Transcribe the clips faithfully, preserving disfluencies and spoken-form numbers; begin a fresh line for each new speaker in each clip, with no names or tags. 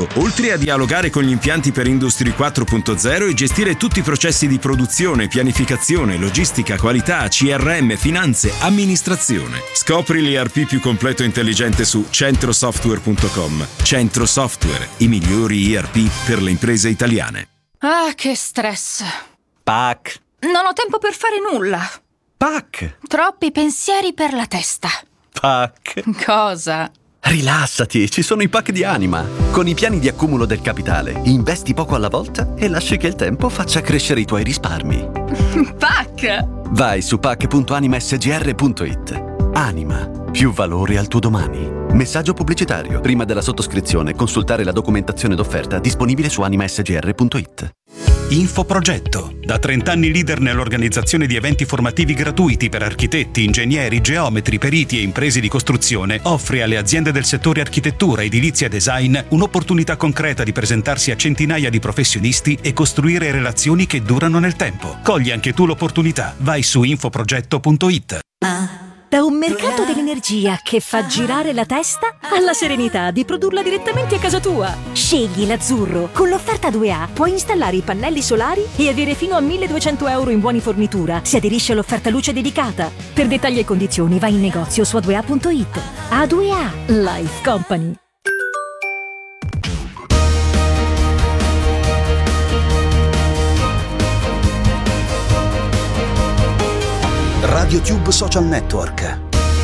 solo, oltre a dialogare con gli impianti per Industry quattro punto zero e gestire tutti i processi di produzione, pianificazione, logistica, qualità, C R M, finanze, amministrazione. Scopri l'E R P più completo e intelligente su centrosoftware punto com. Centro Software, i migliori E R P per le imprese italiane.
Ah, che stress.
Pac.
Non ho tempo per fare nulla.
Pac.
Troppi pensieri per la testa.
Pac.
Cosa?
Rilassati, ci sono i pack di Anima. Con i piani di accumulo del capitale, investi poco alla volta e lasci che il tempo faccia crescere i tuoi risparmi.
Pac!
Vai su pac punto anima s g r punto i t. Anima, più valore al tuo domani. Messaggio pubblicitario. Prima della sottoscrizione, consultare la documentazione d'offerta disponibile su anima s g r punto i t.
Infoprogetto, da trenta anni leader nell'organizzazione di eventi formativi gratuiti per architetti, ingegneri, geometri, periti e imprese di costruzione, offre alle aziende del settore architettura, edilizia e design un'opportunità concreta di presentarsi a centinaia di professionisti e costruire relazioni che durano nel tempo. Cogli anche tu l'opportunità. Vai su infoprogetto punto i t.
Da un mercato dell'energia che fa girare la testa alla serenità di produrla direttamente a casa tua. Scegli l'azzurro. Con l'offerta due A puoi installare i pannelli solari e avere fino a milleduecento euro in buoni fornitura se aderisci all'offerta luce dedicata. Per dettagli e condizioni vai in negozio su a due a punto i t. A due A Life Company.
RadioTube Social Network.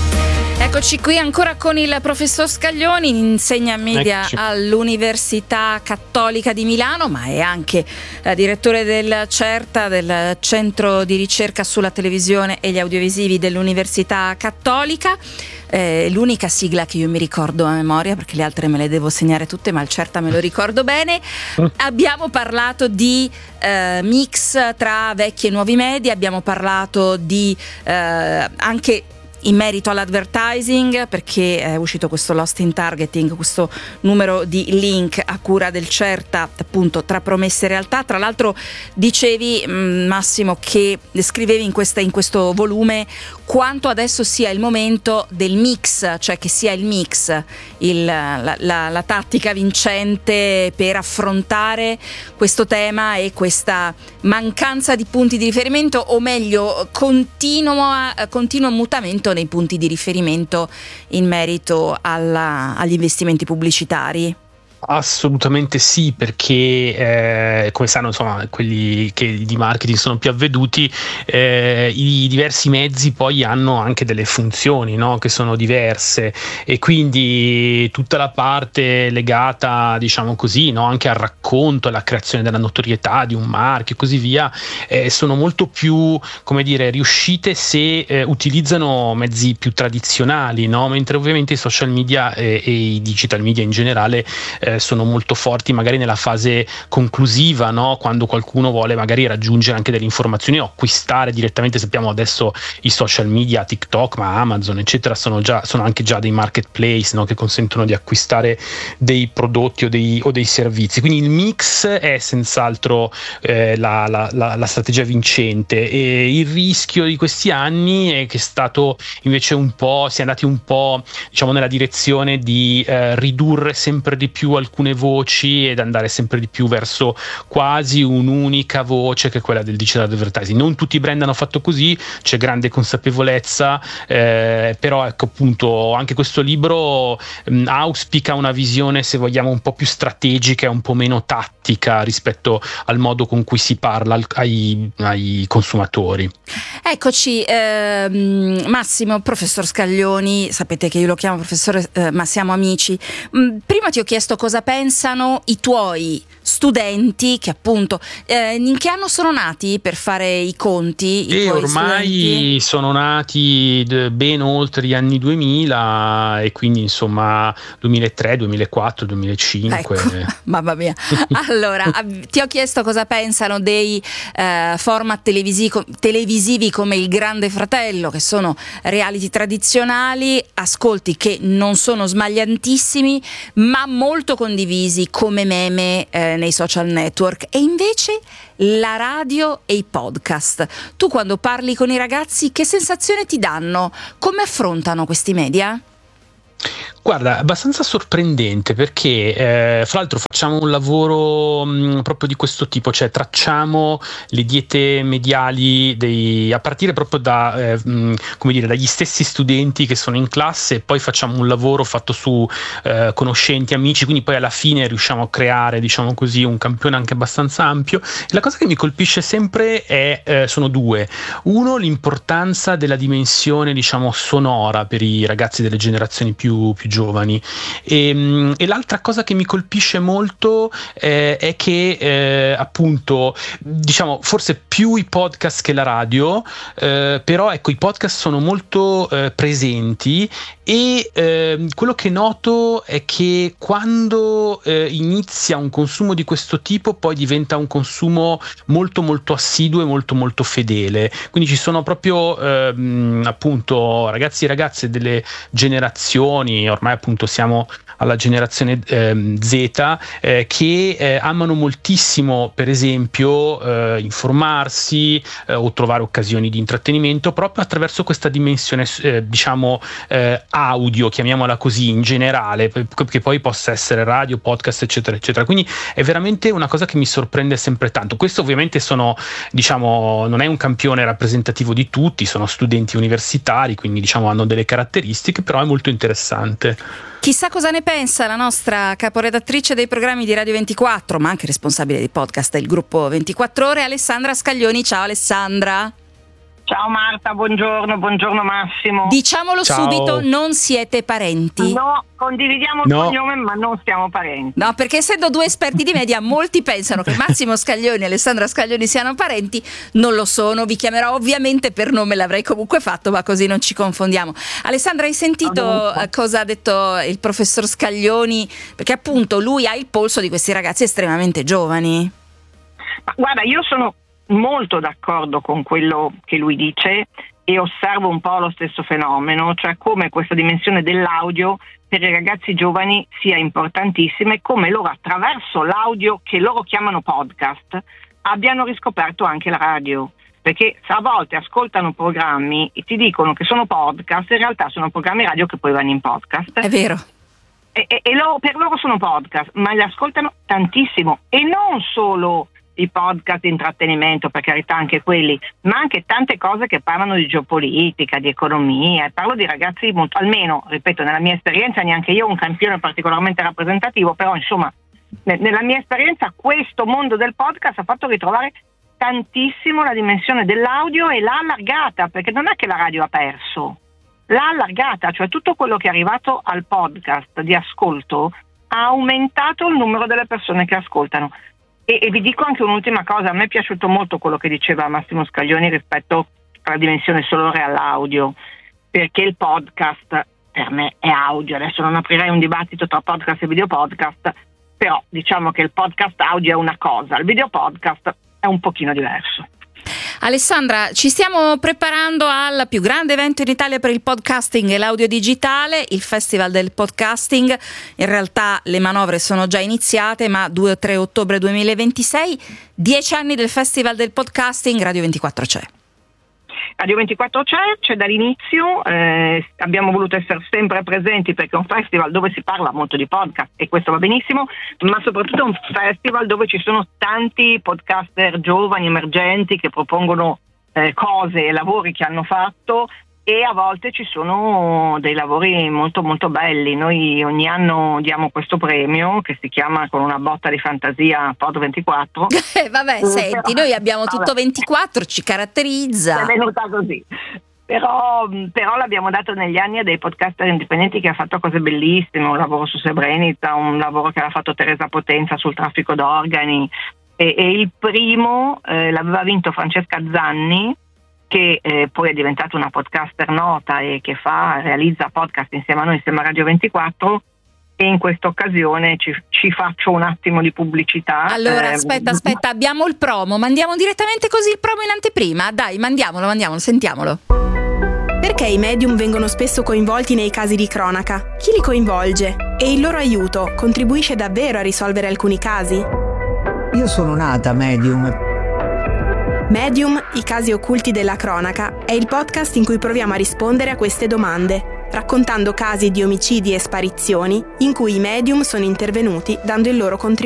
Eccoci qui ancora con il professor Scaglioni, insegna media
Eccoci.
all'Università Cattolica di Milano, ma è anche eh, direttore del CERTA, del Centro di Ricerca sulla Televisione e gli Audiovisivi dell'Università Cattolica. Eh, l'unica sigla che io mi ricordo a memoria, perché le altre me le devo segnare tutte, ma il CERTA me lo ricordo bene. Abbiamo parlato di eh, mix tra vecchi e nuovi media, abbiamo parlato di eh, anche in merito all'advertising, perché è uscito questo Lost in Targeting, questo numero di link a cura del CERTA, appunto, tra promesse e realtà. Tra l'altro dicevi, Massimo, che scrivevi in, questa, in questo volume quanto adesso sia il momento del mix, cioè che sia il mix il, la, la, la tattica vincente per affrontare questo tema e questa mancanza di punti di riferimento, o meglio continuo, continuo mutamento nei punti di riferimento in merito alla, agli investimenti pubblicitari.
Assolutamente sì, perché eh, come sanno, insomma, quelli che di marketing sono più avveduti, eh, i diversi mezzi poi hanno anche delle funzioni, no? Che sono diverse, e quindi tutta la parte legata, diciamo così, no? Anche al racconto, alla creazione della notorietà di un marchio e così via, eh, sono molto più, come dire, riuscite se eh, utilizzano mezzi più tradizionali, no? Mentre ovviamente i social media eh, e i digital media in generale eh, sono molto forti magari nella fase conclusiva, no? Quando qualcuno vuole magari raggiungere anche delle informazioni o acquistare direttamente. Sappiamo adesso i social media, TikTok, ma Amazon eccetera, sono già sono anche già dei marketplace, no? Che consentono di acquistare dei prodotti o dei, o dei servizi. Quindi il mix è senz'altro eh, la, la, la, la strategia vincente, e il rischio di questi anni è che è stato invece un po', si è andati un po', diciamo, nella direzione di eh, ridurre sempre di più alcune voci ed andare sempre di più verso quasi un'unica voce, che è quella del digital advertising. Non tutti i brand hanno fatto così, c'è grande consapevolezza, eh, però ecco, appunto, anche questo libro mh, auspica una visione, se vogliamo, un po' più strategica e un po' meno tattica rispetto al modo con cui si parla al, ai, ai consumatori.
Eccoci, ehm, Massimo, professor Scaglioni, sapete che io lo chiamo professore, eh, ma siamo amici. Mm, prima ti ho chiesto cosa pensano i tuoi studenti, che appunto eh, in che anno sono nati, per fare i conti? I
E
tuoi
ormai
studenti?
sono nati d- ben oltre gli anni duemila, e quindi insomma duemilatré, duemilaquattro, duemilacinque.
Ecco, mamma mia. Allora, ti ho chiesto cosa pensano dei eh, format televisivi, televisivi come Il Grande Fratello, che sono reality tradizionali, ascolti che non sono smagliantissimi, ma molto condivisi come meme eh, nei social network, e invece la radio e i podcast. Tu, quando parli con i ragazzi, che sensazione ti danno? Come affrontano questi media?
Guarda, abbastanza sorprendente perché eh, fra l'altro facciamo un lavoro mh, proprio di questo tipo, cioè tracciamo le diete mediali dei, a partire proprio da eh, mh, come dire, dagli stessi studenti che sono in classe, e poi facciamo un lavoro fatto su eh, conoscenti, amici, quindi poi alla fine riusciamo a creare, diciamo così, un campione anche abbastanza ampio. E la cosa che mi colpisce sempre è eh, sono due. Uno, l'importanza della dimensione, diciamo, sonora per i ragazzi delle generazioni più, più giovani, e, e l'altra cosa che mi colpisce molto eh, è che eh, appunto, diciamo, forse più i podcast che la radio, eh, però ecco, i podcast sono molto eh, presenti, e eh, quello che noto è che quando eh, inizia un consumo di questo tipo poi diventa un consumo molto molto assiduo e molto molto fedele, quindi ci sono proprio ehm, appunto ragazzi e ragazze delle generazioni, ormai appunto siamo alla generazione ehm, Z, eh, che eh, amano moltissimo per esempio eh, informarsi eh, o trovare occasioni di intrattenimento proprio attraverso questa dimensione eh, diciamo eh, audio, chiamiamola così, in generale, che poi possa essere radio, podcast, eccetera eccetera. Quindi è veramente una cosa che mi sorprende sempre tanto. Questo ovviamente sono, diciamo, non è un campione rappresentativo di tutti, sono studenti universitari, quindi diciamo hanno delle caratteristiche, però è molto interessante.
Chissà cosa ne pensa la nostra caporedattrice dei programmi di Radio ventiquattro, ma anche responsabile di podcast del gruppo ventiquattro ore, Alessandra Scaglioni. Ciao Alessandra.
Ciao Marta, buongiorno, buongiorno Massimo.
Diciamolo
Ciao.
Subito, non siete parenti?
No, condividiamo il
No.
cognome, ma non siamo parenti.
No, perché essendo due esperti di media, molti pensano che Massimo Scaglioni e Alessandra Scaglioni siano parenti. Non lo sono, vi chiamerò ovviamente per nome, l'avrei comunque fatto, ma così non ci confondiamo. Alessandra, hai sentito eh, cosa ha detto il professor Scaglioni? Perché appunto lui ha il polso di questi ragazzi estremamente giovani.
Ma guarda, io sono molto d'accordo con quello che lui dice e osservo un po' lo stesso fenomeno, cioè come questa dimensione dell'audio per i ragazzi giovani sia importantissima e come loro attraverso l'audio, che loro chiamano podcast, abbiano riscoperto anche la radio. Perché a volte ascoltano programmi e ti dicono che sono podcast, in realtà sono programmi radio che poi vanno in podcast.
È vero.
E, e, e loro, per loro sono podcast, ma li ascoltano tantissimo, e non solo i podcast di intrattenimento, per carità anche quelli, ma anche tante cose che parlano di geopolitica, di economia. Parlo di ragazzi molto, almeno, ripeto, nella mia esperienza, neanche io ho un campione particolarmente rappresentativo, però insomma ne, nella mia esperienza questo mondo del podcast ha fatto ritrovare tantissimo la dimensione dell'audio e l'ha allargata, perché non è che la radio ha perso, l'ha allargata, cioè tutto quello che è arrivato al podcast di ascolto ha aumentato il numero delle persone che ascoltano. E, e vi dico anche un'ultima cosa, a me è piaciuto molto quello che diceva Massimo Scaglioni rispetto alla dimensione sonora e all'audio, perché il podcast per me è audio. Adesso non aprirei un dibattito tra podcast e video podcast, però diciamo che il podcast audio è una cosa, il video podcast è un pochino diverso.
Alessandra, ci stiamo preparando al più grande evento in Italia per il podcasting e l'audio digitale, il Festival del Podcasting. In realtà le manovre sono già iniziate, ma due o tre ottobre duemilaventisei, dieci anni del Festival del Podcasting, Radio ventiquattro c'è.
Radio ventiquattro c'è, c'è dall'inizio, eh, abbiamo voluto essere sempre presenti perché è un festival dove si parla molto di podcast e questo va benissimo, ma soprattutto è un festival dove ci sono tanti podcaster giovani, emergenti, che propongono eh, cose e lavori che hanno fatto, e a volte ci sono dei lavori molto molto belli. Noi ogni anno diamo questo premio che si chiama, con una botta di fantasia, Pod ventiquattro.
Eh, vabbè, senti, noi abbiamo tutto ventiquattro, ci caratterizza.
È venuta così. Però, però l'abbiamo dato negli anni a dei podcaster indipendenti che ha fatto cose bellissime, un lavoro su Srebrenica, un lavoro che aveva fatto Teresa Potenza sul traffico d'organi, e, e il primo eh, l'aveva vinto Francesca Zanni, che eh, poi è diventata una podcaster nota e che fa, realizza podcast insieme a noi, insieme a Radio ventiquattro, e in questa occasione ci, ci faccio un attimo di pubblicità.
Allora,
eh,
aspetta, aspetta, abbiamo il promo, mandiamo direttamente così il promo in anteprima, dai, mandiamolo, mandiamolo, sentiamolo.
Perché i medium vengono spesso coinvolti nei casi di cronaca? Chi li coinvolge? E il loro aiuto contribuisce davvero a risolvere alcuni casi?
Io sono nata medium.
Medium, i casi occulti della cronaca, è il podcast in cui proviamo a rispondere a queste domande. raccontando casi di omicidi e sparizioni in cui i medium sono intervenuti dando il loro contributo.